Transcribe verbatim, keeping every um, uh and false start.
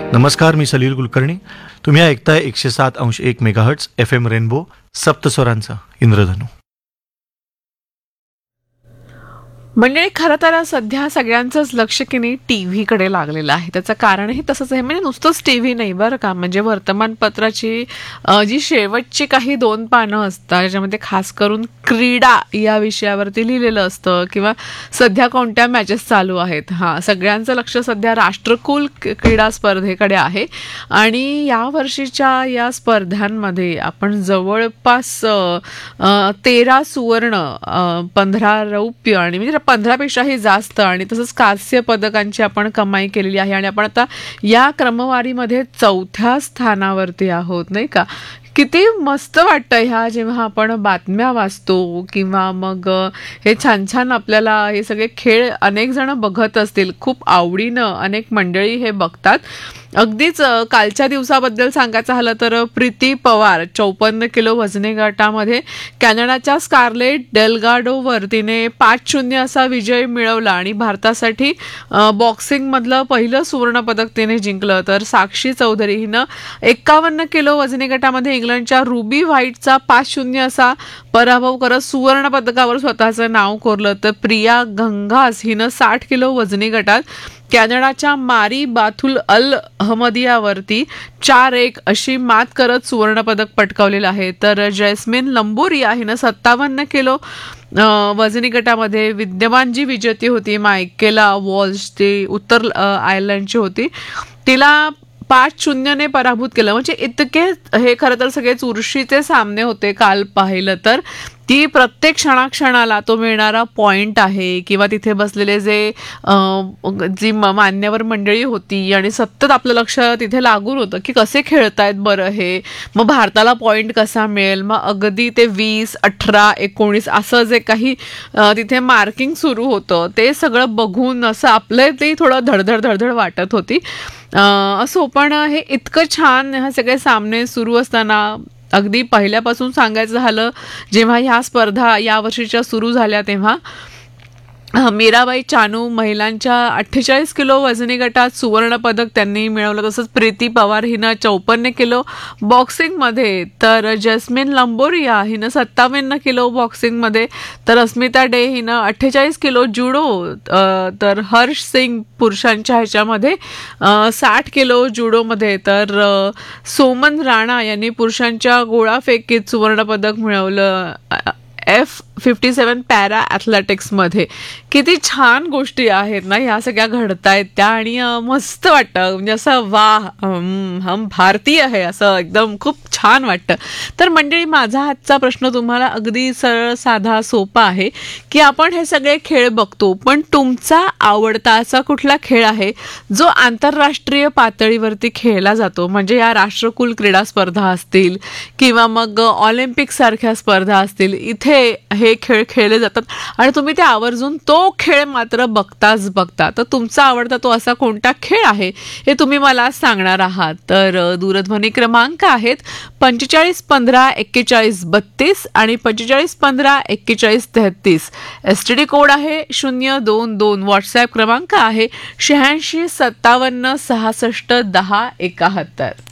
नमस्कार, मी सलील कुलकर्णी. तुम्ही ऐकताय एकशे सात अंश एक megahertz F M rainbow सप्तस्वरांचा Indradhanu. म्हणजे खरं तर सध्या सगळ्यांचंच लक्ष की नाही टी व्हीकडे लागलेलं आहे. त्याचं कारणही तसंच आहे. म्हणजे नुसतंच टी व्ही नाही बरं का, म्हणजे वर्तमानपत्राची जी शेवटची काही दोन पानं असतात ज्याच्यामध्ये खास करून क्रीडा या विषयावरती लिहिलेलं असतं किंवा सध्या कोणत्या मॅचेस चालू आहेत, हां सगळ्यांचं लक्ष सध्या राष्ट्रकुल क्रीडा स्पर्धेकडे आहे. आणि या वर्षीच्या या स्पर्धांमध्ये आपण जवळपास तेरा सुवर्ण, पंधरा रौप्य आणि म्हणजे पंधरापेक्षाही जास्त आणि तसंच कांस्य पदकांची आपण कमाई केलेली आहे. आणि आपण आता या क्रमवारीमध्ये चौथ्या स्थानावरती आहोत, नाही का. किती मस्त वाटतं ह्या जेव्हा आपण बातम्या वाचतो किंवा मग हे छान छान आपल्याला हे सगळे खेळ अनेक जण बघत असतील, खूप आवडीनं अनेक मंडळी हे बघतात. अगदीच कालच्या दिवसाबद्दल सांगायचं झालं तर प्रीती पवार चौपन्न किलो वजनी गटामध्ये कॅनडाच्या स्कारलेट डेल्गाडोवर तिने पाच शून्य असा विजय मिळवला आणि भारतासाठी बॉक्सिंगमधलं पहिलं सुवर्णपदक तिने जिंकलं. तर साक्षी चौधरी हिनं एक्कावन्न किलो वजनी गटामध्ये इंग्लंडच्या रुबी व्हाईटचा पाच शून्य असा पराभव करत सुवर्ण पदकावर स्वतःचं नाव कोरलं. तर प्रिया गंगास हिनं साठ किलो वजनी गटात कॅनडाच्या मारी बाथुल अल अहमदियावरती चार एक अशी मात करत सुवर्णपदक पटकावलेलं आहे. तर जैस्मिन लंबोरिया हिनं सत्तावन्न किलो वजनी गटामध्ये विद्यमान जी विजेती होती मायकेला वॉल्श, ती उत्तर आयर्लंडची होती, तिला पाच शून्यने पराभूत केलं. म्हणजे इतके हे खरं तर सगळे चुरशीचे सामने होते काल पाहिलं तर. ती प्रत्येक क्षणाक्षणाला तो मिळणारा पॉइंट आहे किंवा तिथे बसलेले जे जी मान्यवर मंडळी होती आणि सतत आपलं लक्ष तिथे लागून होतं की कसे खेळतायत बरं हे, मग भारताला पॉइंट कसा मिळेल, मग अगदी ते वीस अठरा एकोणीस असं जे काही तिथे मार्किंग सुरू होतं ते सगळं बघून असं आपलं ते थोडं धडधड धडधड वाटत होती. असो, पण हे इतकं छान हे सगळे सामने सुरू असताना अगदी पहिल्यापासून सांगायचं झालं, जेव्हा ह्या स्पर्धा या वर्षीच्या सुरू झाल्या तेव्हा मीराबाई चानू महिलांच्या अठ्ठेचाळीस किलो वजनी गटात सुवर्ण पदक त्यांनी मिळवलं. तसंच प्रीती पवार हिनं चौपन्न किलो बॉक्सिंगमध्ये, तर जस्मिन लंबोरिया हिनं सत्तावन्न किलो बॉक्सिंगमध्ये, तर अस्मिता डे हिनं अठ्ठेचाळीस किलो जुडो, तर हर्ष सिंग पुरुषांच्या ह्याच्यामध्ये साठ किलो जुडोमध्ये, तर सोमन राणा यांनी पुरुषांच्या गोळाफेकीत सुवर्णपदक मिळवलं एफ फिफ्टी सेवन पॅरा ॲथलेटिक्समध्ये. किती छान गोष्टी आहेत ना ह्या सगळ्या घडतायत त्या, आणि मस्त वाटतं, म्हणजे असं वा हम भारतीय आहे असं एकदम खूप छान वाटतं. तर मंडळी, माझा आजचा प्रश्न तुम्हाला अगदी सरळ साधा सोपा आहे की आपण हे सगळे खेळ बघतो, पण तुमचा आवडता असा कुठला खेळ आहे जो आंतरराष्ट्रीय पातळीवरती खेळला जातो, म्हणजे या राष्ट्रकुल क्रीडा स्पर्धा असतील किंवा मग ऑलिम्पिक सारख्या स्पर्धा असतील, इथे हे खेळ खेळले जातात आणि तुम्ही ते आवर्जून तो खेळ मात्र बघताच बघता. तर तुमचा आवडता तो असा कोणता खेळ आहे हे तुम्ही मला सांगणार आहात. तर दूरध्वनी क्रमांक आहेत पंचेचाळीस पंधरा एक्केचाळीस बत्तीस आणि पंचेचाळीस पंधरा एक्केचाळीस तेहतीस. एस टी डी कोड आहे शून्य दोन दोन. व्हॉट्सॲप क्रमांक आहे शहाऐंशी सत्तावन्न सहासष्ट दहा एकाहत्तर.